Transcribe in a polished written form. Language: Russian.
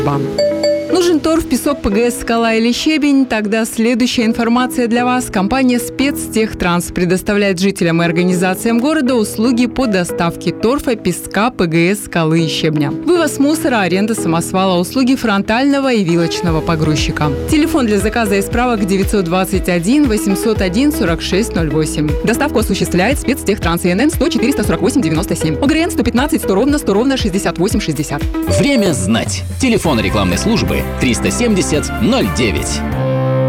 Нужен торф, песок, ПГС, скала или щебень? Тогда следующая информация для вас. Компания «Спецтехтранс» предоставляет жителям и организациям города услуги по доставке торфа, песка, ПГС, скалы и щебня. Вывоз мусора, аренда самосвала, услуги фронтального и вилочного погрузчика. Телефон для заказа и справок 921 801 4608. Доставку осуществляет «Спецтехтранс» ИНН 100 448 97. ОГРН 115 100 ровно 100 ровно 68 60. Время знать. Телефон рекламной службы 370 09.